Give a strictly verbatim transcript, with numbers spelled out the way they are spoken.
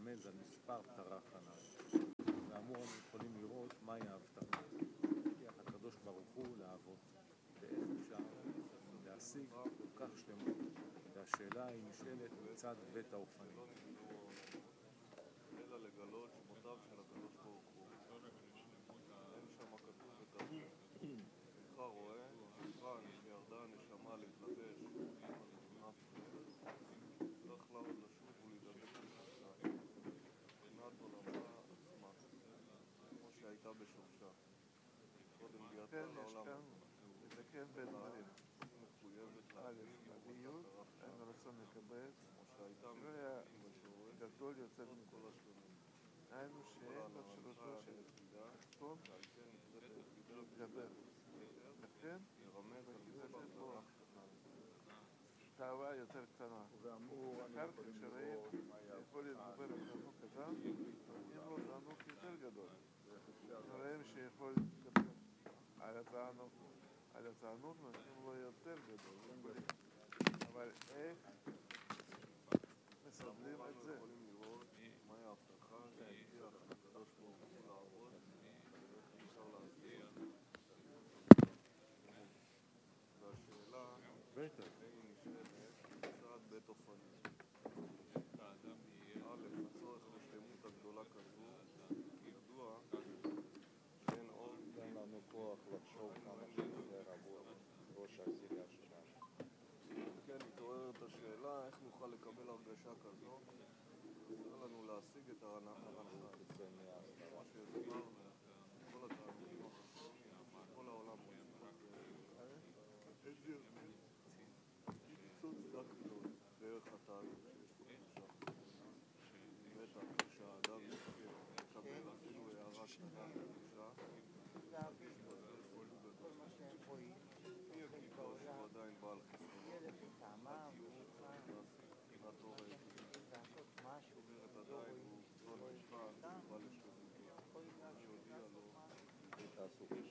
מרמז על מספר טרח הנ"ל. ואמור אנחנו יכולים לראות מהי ההבטחה. כי הקדוש ברוך הוא לעבוד. ואיך אפשר להשיג כל כך שלמות. והשאלה היא נשאלת מצד בית האופנים. אלא לגלות שמותיו של הקדוש ברוך הוא. אין שם כתוב את זה. אינך רואה, נבחן שירדה הנשמה להתלבש נפש, צריך לה עוד לשוב ולהידבק בשורשה. מבחינת עולמה עצמה, כמו שהייתה בשורשה. קודם ביאתה לעולם. לתקן בין דברים. מחויבת א', נביאות, אין רצון לקבל, שלא היה גדול יותר מכל השלמים. היינו שאין באפשרותו של התחתון להתגבר. לכן, בגלל זה פה תאווה יותר קטנה. אחר כך כשראים שיכול להתגבר על תענוג קטן, נותנים לו תענוג יותר גדול. רואים שיכול להתגבר על התענוג, על התענוג נותנים לו יותר גדול. אבל איך מסדלים את זה? יכולים לראות מהי ההבטחה שהבטיח הקדוש ברוך הוא לעבוד ואיך אפשר להשיג. והשאלה היא נשאלת מצד בית אופנים. א', הצורך לשלמות הגדולה כזו, ידוע שאין עוד תן לנו כוח לחשוב כמה שיותר עבור ראש העשירייה שלנו. כן, מתעוררת השאלה איך נוכל לקבל הרגשה כזו. חסר לנו להשיג את ההנחה, מה שהסבר וכל התענוגים החשובים כל העולם רוצים. איזה יותר קיצוץ דק מאוד בערך התענוג שיש בקדושה. בטח כשהאדם יזכה לקבל אפילו הערה קטנה בקדושה, מרגיש בזה סיפור גדול. מי יגיד לו שהוא עדיין בעל חסרונות? מבחינת אור היחידה. אומרת עדיין הוא צאן משחק, הוא בא לשלמותו. אני הודיע לו תעשו